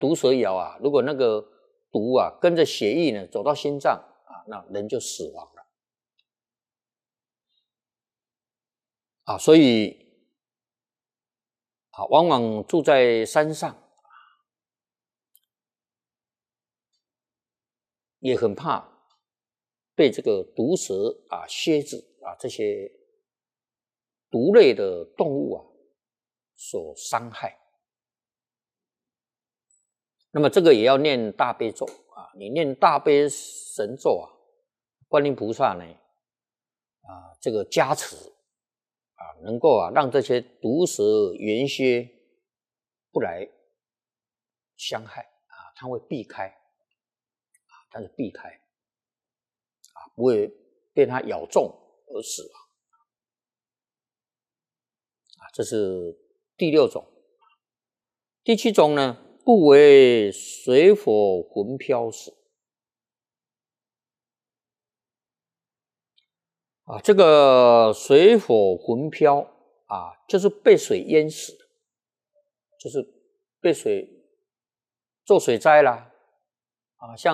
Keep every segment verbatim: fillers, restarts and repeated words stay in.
毒蛇咬啊，如果那个毒啊跟着血液呢走到心脏啊，那人就死亡了啊。所以啊，往往住在山上也很怕被这个毒蛇啊、蝎子啊这些毒类的动物啊所伤害。那么这个也要念大悲咒啊，你念大悲神咒啊，观音菩萨呢啊这个加持啊，能够啊让这些毒蛇猿蝎不来伤害啊，它会避开啊，它是避开啊，不会被它咬中而死亡啊。这是第六种。第七种呢，不为水火魂飘死啊。这个水火魂飘啊，就是被水淹死的，就是被水做水灾啦啊，像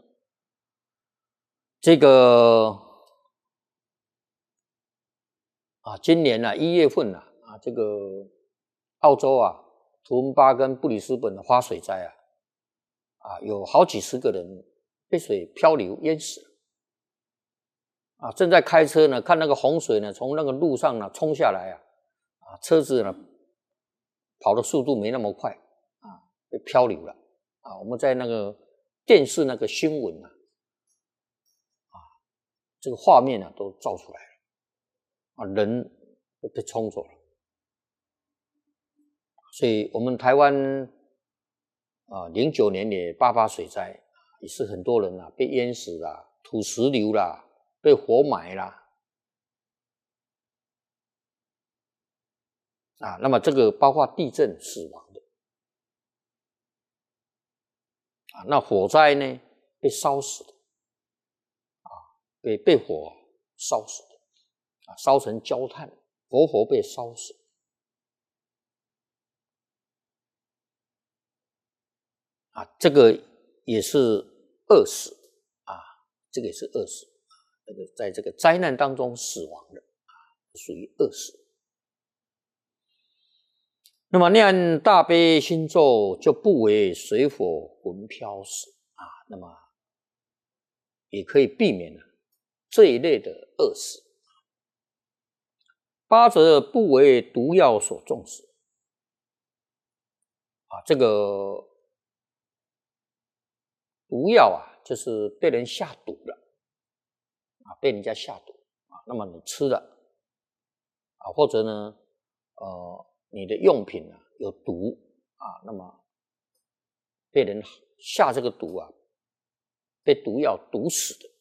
这个啊，今年啊一月份啊啊，这个澳洲啊。图恩巴跟布里斯本的花水灾啊，啊，有好几十个人被水漂流淹死了，啊，正在开车呢，看那个洪水呢从那个路上呢冲下来啊，啊，车子呢跑的速度没那么快啊，被漂流了啊。我们在那个电视那个新闻啊，啊，这个画面呢都照出来了，啊，人都被冲走了。所以我们台湾啊，零九年也爆发水灾，也是很多人啊被淹死啦、土石流啦、被活埋啦啊。那么这个包括地震死亡的啊，那火灾呢被烧死的啊，被被火烧死的啊，烧成焦炭，活活被烧死。啊，这个也是饿死啊，这个也是饿死啊，这个在这个灾难当中死亡的啊，属于饿死。那么念大悲心咒就不为水火魂飘死啊，那么也可以避免了这一类的饿死。八则不为毒药所中死啊，这个毒药啊，就是被人下毒了啊，被人家下毒啊，那么你吃了啊，或者呢，呃，你的用品啊有毒啊，那么被人下这个毒啊，被毒药毒死的。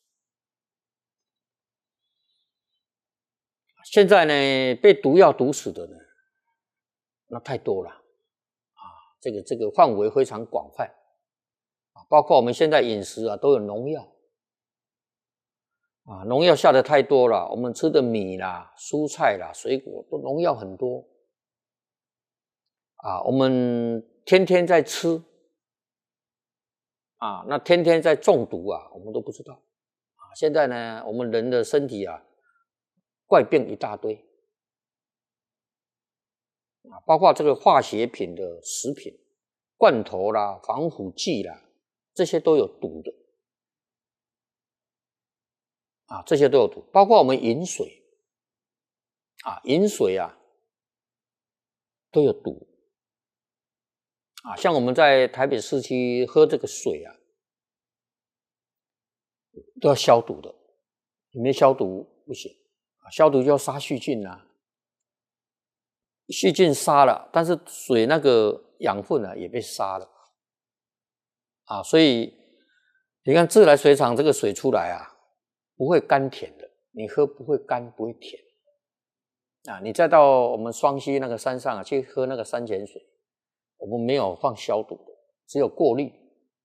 现在呢，被毒药毒死的呢，那太多了啊，这个这个范围非常广泛。包括我们现在饮食啊都有农药啊，农药下的太多了，我们吃的米啦、蔬菜啦、水果都农药很多啊，我们天天在吃啊，那天天在中毒啊，我们都不知道啊。现在呢，我们人的身体啊，怪病一大堆啊，包括这个化学品的食品、罐头啦、防腐剂啦。这些都有毒的啊，这些都有毒，包括我们饮水啊，饮水啊都有毒啊。像我们在台北市区喝这个水啊，都要消毒的，你没消毒不行啊，消毒就要杀细菌啊，细菌杀了，但是水那个养分啊也被杀了啊，所以你看自来水厂这个水出来啊，不会甘甜的，你喝不会甘不会甜啊。你再到我们双溪那个山上啊去喝那个山泉水，我们没有放消毒的，只有过滤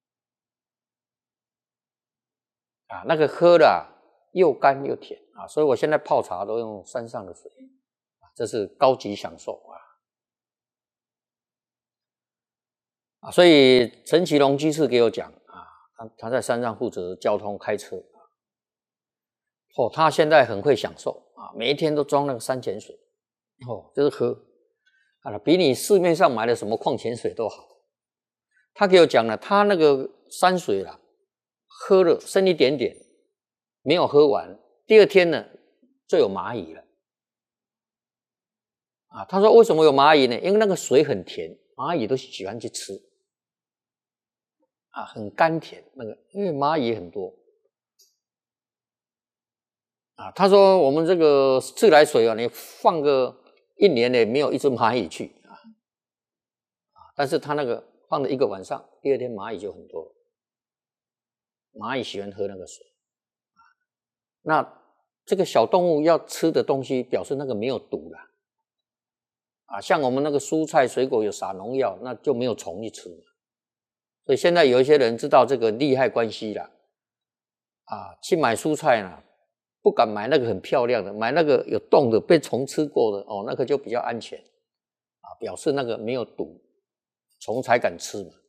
啊，那个喝的啊又甘又甜啊，所以我现在泡茶都用山上的水啊，这是高级享受啊。 啊，所以陈其龙居士给我讲啊，他他在山上负责交通开车，哦，他现在很会享受啊，每一天都装那个山泉水，哦，就是喝啊，比你市面上买的什么矿泉水都好。他给我讲了，他那个山水啦，喝了剩一点点，没有喝完，第二天呢就有蚂蚁了。啊，他说为什么有蚂蚁呢？因为那个水很甜，蚂蚁都喜欢去吃。啊，很甘甜那个，因为蚂蚁很多。啊，他说我们这个自来水啊，你放个一年也没有一只蚂蚁去啊。啊，但是他那个放了一个晚上，第二天蚂蚁就很多。蚂蚁喜欢喝那个水。啊，那这个小动物要吃的东西，表示那个没有毒啦。啊，像我们那个蔬菜水果有撒农药，那就没有虫去吃嘛。所以现在有一些人知道这个利害关系啦，啊，去买蔬菜啦，不敢买那个很漂亮的，买那个有洞的、被虫吃过的哦，那个就比较安全，啊，表示那个没有毒，虫才敢吃嘛。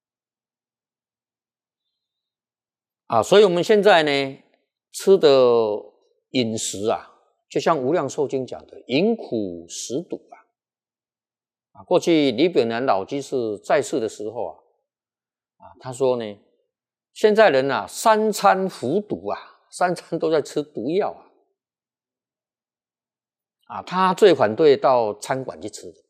啊，所以我们现在呢吃的饮食啊，就像《无量寿经》讲的，饮苦食毒啊。啊，过去李炳南老居士在世的时候啊。啊，他说呢，现在人啊，三餐服毒啊，三餐都在吃毒药啊。啊，他最反对到餐馆去吃的。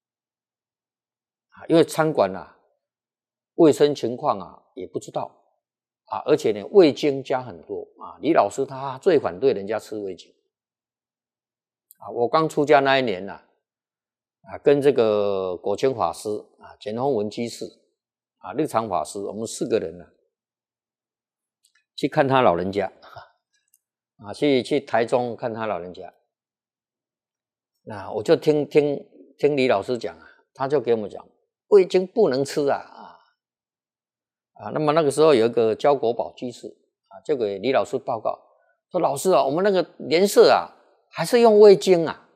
啊，因为餐馆啊，卫生情况啊也不知道啊，而且呢，味精加很多啊。李老师他最反对人家吃味精。啊，我刚出家那一年呐，啊，啊，跟这个果清法师啊、简宏文居士。啊，日常法师，我们四个人呢、啊，去看他老人家，啊，去去台中看他老人家。那我就听听听李老师讲啊，他就给我们讲，味精不能吃啊，啊，啊，那么那个时候有一个焦国宝居士啊，就给李老师报告说，老师啊，我们那个颜色啊，还是用味精啊，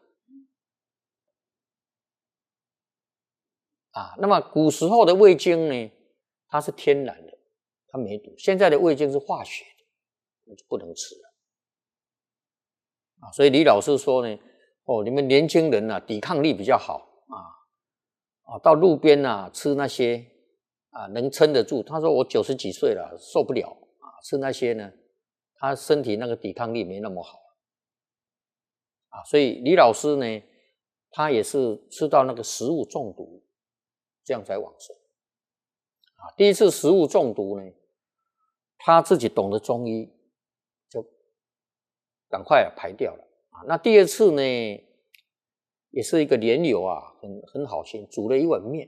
啊，那么古时候的味精呢？它是天然的，它没毒。现在的味精是化学的，那就不能吃了。啊，所以李老师说呢，哦，你们年轻人啊，抵抗力比较好啊，啊，到路边啊吃那些啊能撑得住。他说我九十几岁了，受不了啊，吃那些呢，他身体那个抵抗力没那么好啊。所以李老师呢，他也是吃到那个食物中毒，这样才往生。啊，第一次食物中毒呢，他自己懂得中医，就赶快排掉了啊。那第二次呢，也是一个莲友啊，很很好心煮了一碗面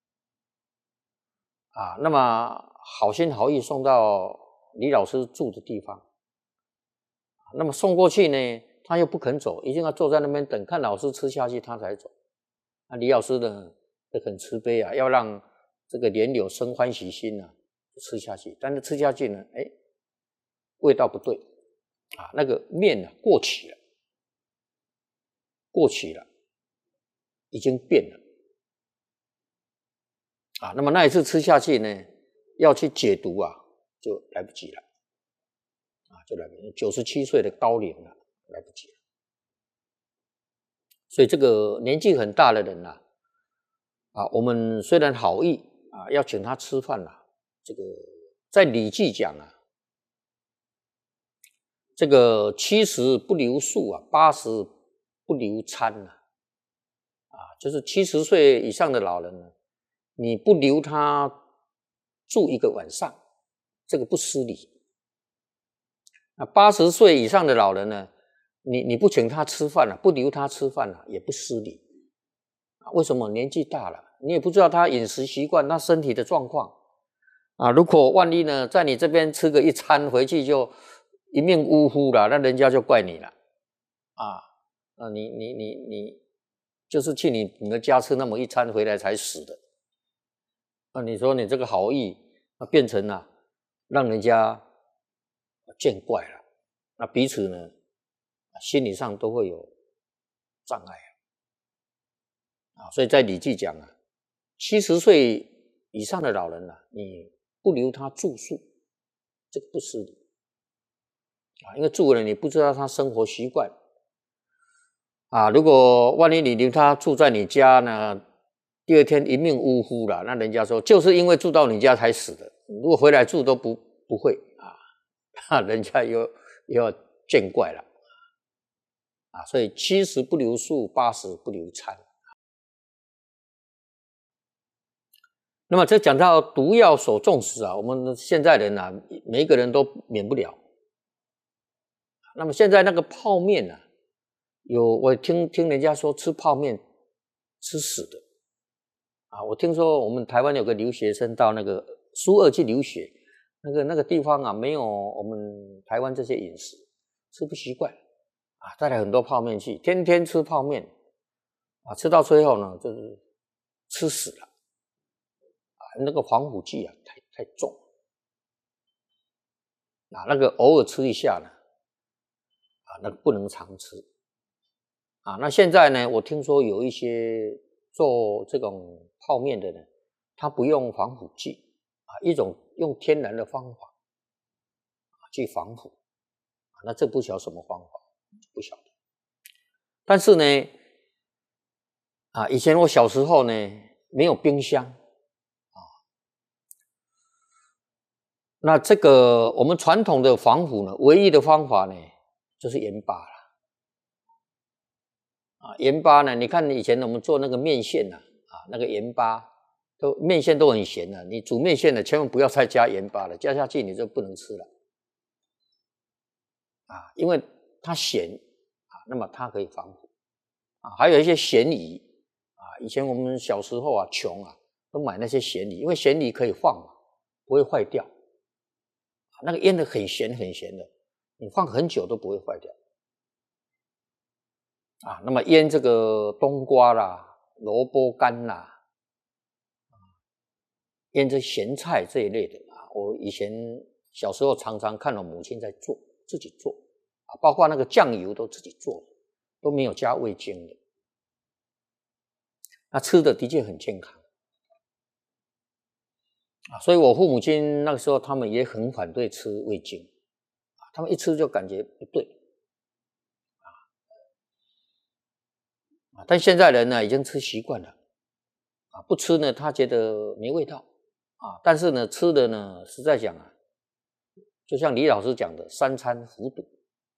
啊，那么好心好意送到李老师住的地方，那么送过去呢，他又不肯走，一定要坐在那边等，看老师吃下去他才走。那李老师呢，就很慈悲啊，要让这个莲友生欢喜心啊，吃下去。但是吃下去呢，哎，味道不对啊，那个面呢过期了，过期了，已经变了啊。那么那一次吃下去呢，要去解毒啊，就来不及了啊，就来不及。九十七岁的高龄了，来不及了。所以这个年纪很大的人呐、啊，啊，我们虽然好意啊，要请他吃饭啦、啊，这个在《礼记》讲啊，这个七十不留宿啊，八十不留餐啊，啊，就是七十岁以上的老人呢，你不留他住一个晚上，这个不失礼。那八十岁以上的老人呢，你你不请他吃饭了、啊，不留他吃饭了、啊，也不失礼。为什么？年纪大了，你也不知道他饮食习惯，他身体的状况啊。如果万一呢，在你这边吃个一餐，回去就一命呜呼了，那人家就怪你了啊。那你你你你就是去你你们家吃那么一餐，回来才死的。那你说你这个好意，那变成了、啊、让人家见怪了，那彼此呢，心理上都会有障碍啊。啊，所以在《礼记》讲啊，七十岁以以上的老人啊，你不留他住宿，这个不失礼啊，因为住了你不知道他生活习惯啊。如果万一你留他住在你家呢，第二天一命呜呼了，那人家说就是因为住到你家才死的，如果回来住都不不会啊，那人家又又要见怪了啊。所以七十不留宿，八十不留餐。那么这讲到毒药所中时啊，我们现在人啊，每一个人都免不了。那么现在那个泡面啊，有我听听人家说吃泡面吃死的啊。我听说我们台湾有个留学生到那个苏俄去留学，那个那个地方啊，没有我们台湾这些饮食，吃不习惯啊，带了很多泡面去，天天吃泡面啊，吃到最后呢，就是吃死了。那个防腐剂啊，太太重啊，那个偶尔吃一下呢，啊，那个不能常吃啊。那现在呢，我听说有一些做这种泡面的呢，他不用防腐剂啊，一种用天然的方法啊去防腐啊。那这不晓得什么方法，不晓得。但是呢，啊，以前我小时候呢，没有冰箱。那这个我们传统的防腐呢，唯一的方法呢，就是盐巴了。啊，盐巴呢，你看以前我们做那个面线呐，啊，那个盐巴都面线都很咸的，你煮面线呢，千万不要再加盐巴了，加下去你就不能吃了。啊，因为它咸啊，那么它可以防腐。啊，还有一些咸鱼啊，以前我们小时候啊，穷啊，都买那些咸鱼，因为咸鱼可以放嘛，不会坏掉。那个腌的很咸很咸的，你放很久都不会坏掉啊。那么腌这个冬瓜啦、萝卜干啦，腌这咸菜这一类的啊，我以前小时候常常看到母亲在做，自己做啊，包括那个酱油都自己做，都没有加味精的。那吃的的确很健康啊，所以我父母亲那个时候他们也很反对吃味精啊，他们一吃就感觉不对啊。但现在人呢已经吃习惯了啊，不吃呢他觉得没味道啊，但是呢吃的呢实在讲啊，就像李老师讲的三餐服毒，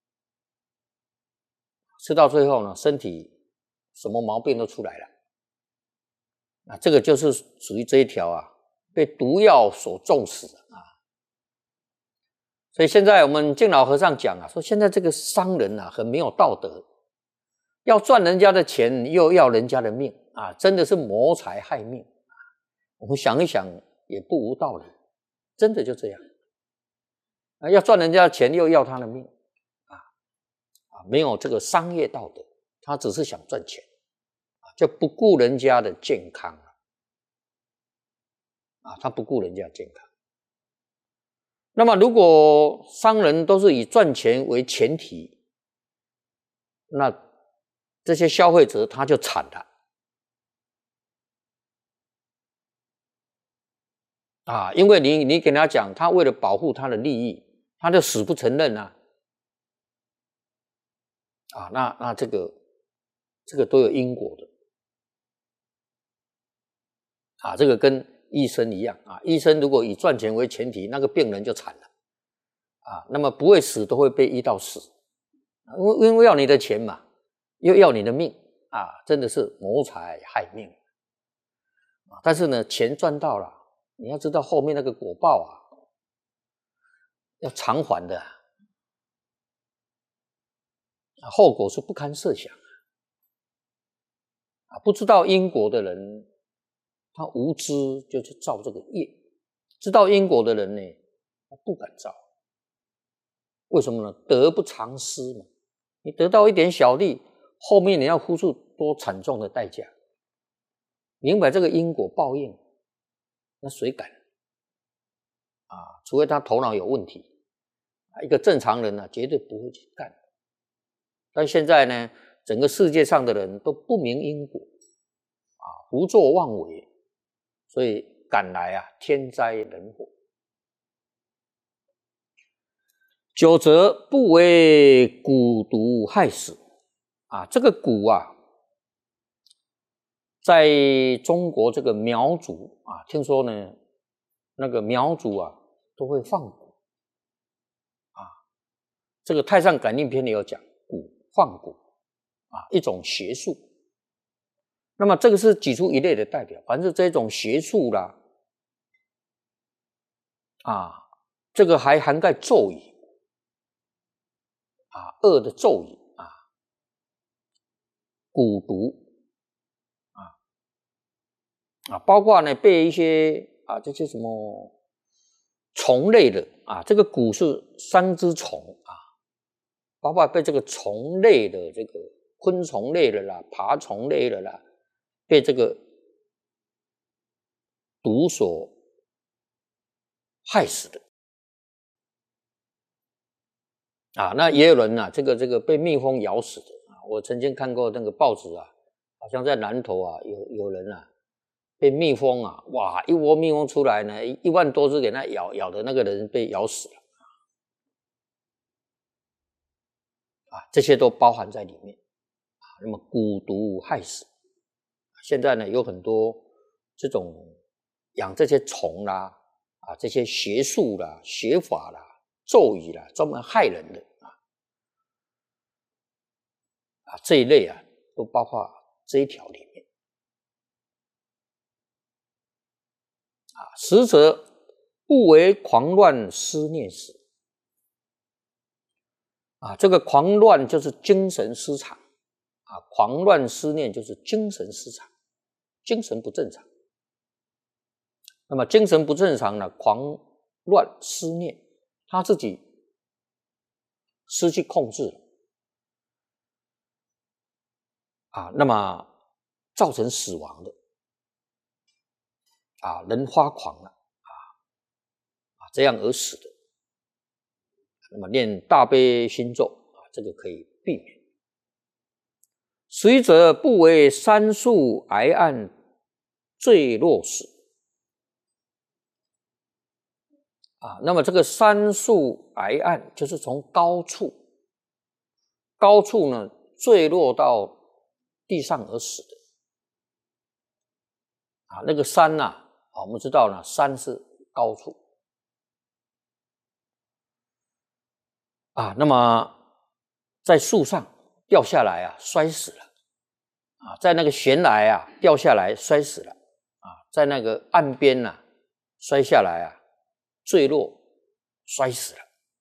吃到最后呢身体什么毛病都出来了啊，这个就是属于这一条啊，被毒药所中死啊。所以现在我们敬老和尚讲啊，说现在这个商人啊很没有道德，要赚人家的钱又要人家的命啊，真的是谋财害命。我们想一想也不无道理，真的就这样啊，要赚人家的钱又要他的命啊啊，没有这个商业道德，他只是想赚钱啊，就不顾人家的健康啊，他不顾人家的健康。那么如果商人都是以赚钱为前提，那这些消费者他就惨了啊，因为你你跟他讲，他为了保护他的利益，他就死不承认啊，啊，那那这个这个都有因果的啊，这个跟医生一样啊，医生如果以赚钱为前提，那个病人就惨了啊，那么不会死都会被医到死，因为因为要你的钱嘛，又要你的命啊，真的是谋财害命啊。但是呢，钱赚到了，你要知道后面那个果报啊，要偿还的啊，后果是不堪设想啊。不知道因果的人，他无知就去造这个业；知道因果的人呢，他不敢造。为什么呢？得不偿失嘛。你得到一点小利，后面你要付出多惨重的代价。明白这个因果报应，那谁敢啊？除非他头脑有问题，一个正常人呢、啊，绝对不会去干。但现在呢，整个世界上的人都不明因果啊，胡作妄为，所以赶来啊天灾人祸。九则不为蛊毒害死啊，这个蛊啊，在中国这个苗族啊，听说呢，那个苗族啊都会放蛊啊。这个《太上感应篇》里有讲蛊放蛊啊，一种邪术。那么这个是举出一类的代表，凡是这种邪术啦，啊，这个还涵盖咒语啊，恶的咒语啊，蛊毒啊啊，包括呢被一些啊这些什么虫类的啊，这个蛊是三只虫啊，包括被这个虫类的这个昆虫类的啦、爬虫类的啦，被这个毒所害死的啊。那也有人啊，这个这个被蜜蜂咬死的啊。我曾经看过那个报纸啊，好像在南投啊，有有人啊被蜜蜂啊，哇，一窝蜜蜂出来呢，一万多只给它咬，咬的那个人被咬死了啊，这些都包含在里面啊。那么蛊毒害死，现在呢有很多这种养这些虫啦啊，这些邪术啦、邪法啦、咒语啦，专门害人的啊啊这一类啊，都包括这一条里面啊。实则不为狂乱思念死啊，这个狂乱就是精神失常啊，狂乱思念就是精神失常，精神不正常。那么精神不正常呢，狂乱思念，他自己失去控制了啊，那么造成死亡的啊，人发狂了啊啊，这样而死的。那么念大悲心咒啊，这个可以避免。随则不为山树崖岸坠落死啊，那么这个山树崖岸就是从高处，高处呢坠落到地上而死的啊。那个山呐、啊，啊，我们知道呢，山是高处啊，那么在树上掉下来啊，摔死了啊，在那个悬崖啊掉下来摔死了啊，在那个岸边呐、啊、摔下来啊，坠落摔死了。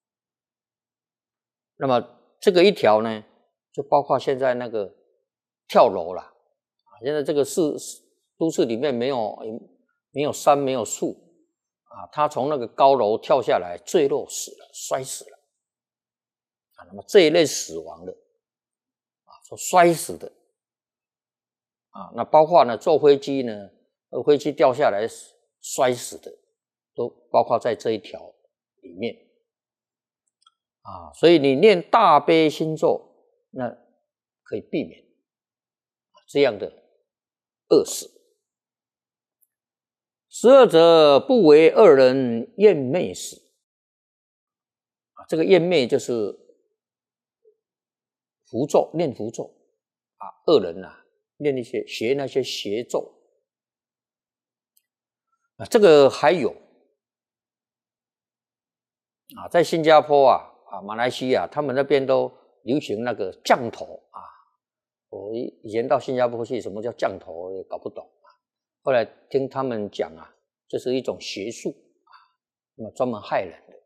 那么这个一条呢，就包括现在那个跳楼了啊，现在这个市都市里面没有没有山没有树啊，他从那个高楼跳下来坠落死了，摔死了啊。那么这一类死亡的啊，说摔死的啊，那包括呢坐飞机呢，飞机掉下来摔死的，都包括在这一条里面啊。所以你念大悲心咒，那可以避免这样的恶死。十二则不为恶人厌魅死啊，这个厌魅就是符咒，念符咒啊，恶人啊念一些学那些邪咒啊。这个还有啊，在新加坡啊啊马来西亚，他们那边都流行那个降头啊。我以前到新加坡去，什么叫降头我也搞不懂啊。后来听他们讲啊，这是一种邪术啊，那么专门害人的。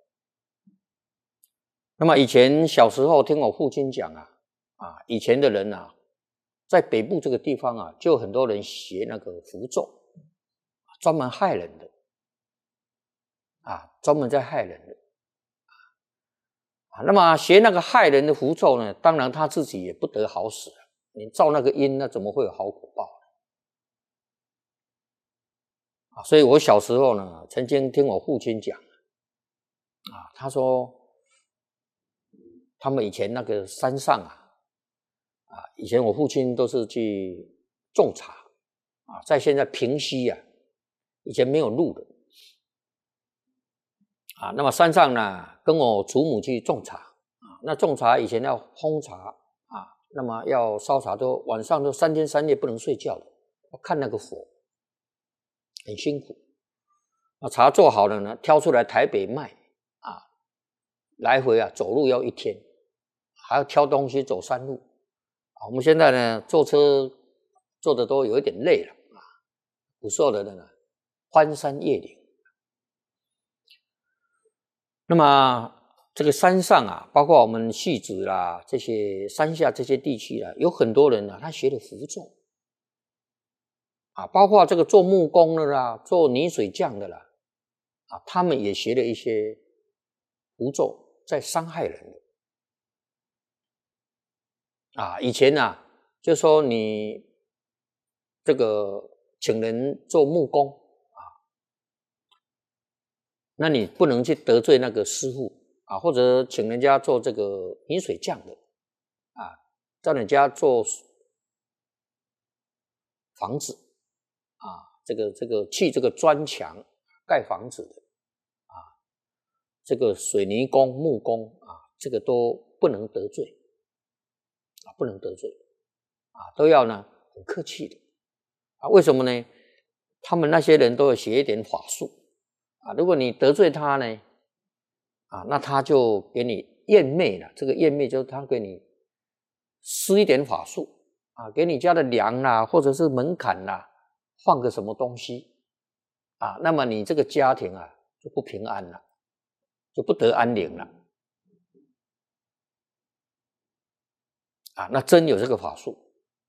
那么以前小时候听我父亲讲啊，啊，以前的人啊，在北部这个地方啊，就有很多人学那个符咒，专门害人的，啊，专门在害人的，啊，那么学那个害人的符咒呢，当然他自己也不得好死，你造那个因，那怎么会有好果报呢？啊，所以我小时候呢，曾经听我父亲讲，啊，他说他们以前那个山上啊，啊，以前我父亲都是去种茶啊，在现在平溪啊， 以前没有路的啊。那么山上呢，跟我祖母去种茶啊。那种茶以前要烘茶啊，那么要烧茶都晚上都三天三夜不能睡觉的，要看那个火，很辛苦。那茶做好了呢，挑出来台北卖啊，来回啊走路要一天，还要挑东西走山路啊。我们现在呢坐车坐的都有一点累了啊，古时候的人呢翻山越岭。那么这个山上啊，包括我们戏子啦，这些山下这些地区啦，有很多人啊，他学的符咒啊，包括这个做木工的啦，做泥水匠的啦，啊，他们也学了一些符咒，在伤害人的啊。以前啊，就说你这个请人做木工啊，那你不能去得罪那个师傅啊，或者请人家做这个泥水匠的啊，叫人家做房子啊，这个这个砌这个砖墙盖房子的啊，这个水泥工木工啊，这个都不能得罪啊，不能得罪啊，都要呢很客气的啊。为什么呢？他们那些人都有学一点法术啊，如果你得罪他呢啊，那他就给你验魅了。这个验魅就是他给你施一点法术啊，给你家的梁啦，或者是门槛啦，放个什么东西啊，那么你这个家庭啊就不平安了，就不得安宁了啊。那真有这个法术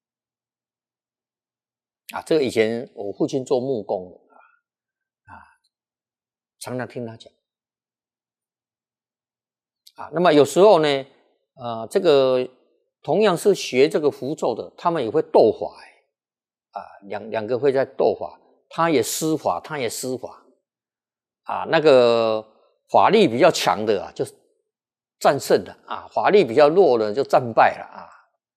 啊，这个以前我父亲做木工的啊，常常听他讲啊。那么有时候呢，呃，这个同样是学这个符咒的，他们也会斗法啊，两两个会在斗法，他也施法，他也施法啊。那个法力比较强的啊，就战胜了啊；法力比较弱的就战败了啊。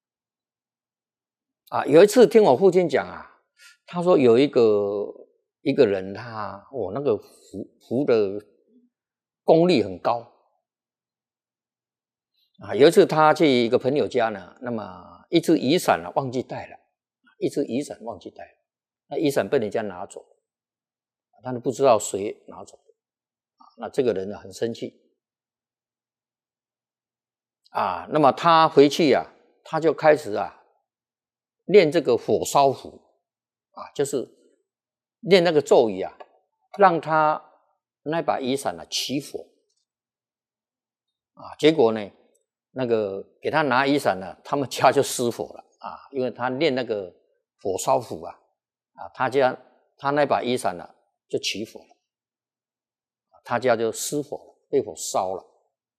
啊，有一次听我父亲讲啊，他说有一个一个人他，哦，那个符符的功力很高啊。有一次他去一个朋友家呢，那么一只雨伞啊忘记带了，一只雨伞忘记带了，那雨伞被人家拿走了，他都不知道谁拿走的啊。那这个人呢很生气啊，那么他回去啊，他就开始啊练这个火烧符啊，就是练那个咒语啊，让他那把雨伞啊起火啊。结果呢，那个给他拿雨伞呢，他们家就失火了啊，因为他练那个火烧符啊，啊，他家他那把雨伞呢就起火了，他家就失火了，被火烧了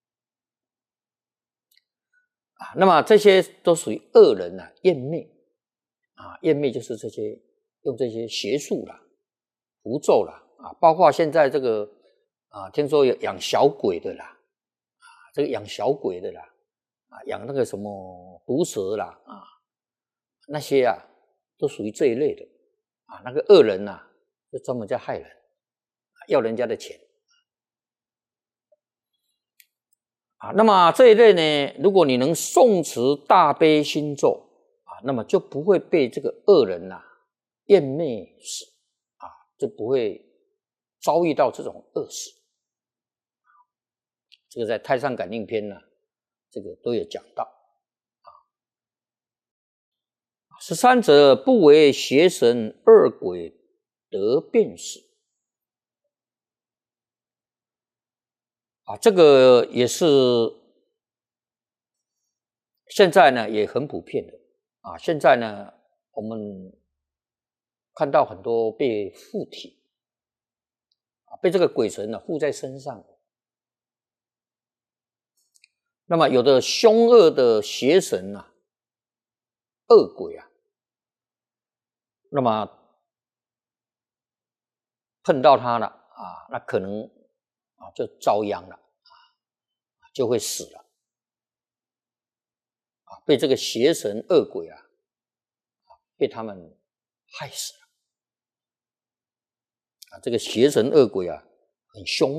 啊。那么这些都属于恶人啊，厌魅啊，厌魅就是这些用这些邪术啦、符咒啦啊，包括现在这个啊，听说有养小鬼的啦，啊，这个养小鬼的啦，啊，养那个什么毒蛇啦啊，那些啊都属于这一类的啊。那个恶人呐、啊，就专门在害人，要人家的钱啊。那么这一类呢，如果你能诵持大悲心咒啊，那么就不会被这个恶人呐、啊、厌魅死啊，就不会遭遇到这种恶事。这个在《太上感应篇》呢，这个都有讲到啊。十三者不为邪神恶鬼得便死啊，这个也是现在呢也很普遍的啊。现在呢，我们看到很多被附体啊，被这个鬼神呢附在身上。那么有的凶恶的邪神啊、恶鬼啊，那么碰到他了啊，那可能啊就遭殃了啊，就会死了啊，被这个邪神恶鬼啊，被他们害死了啊，这个邪神恶鬼啊，很凶